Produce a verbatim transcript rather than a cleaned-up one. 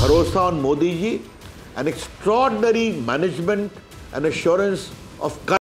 Bharosa on Modi ji, an extraordinary management and assurance of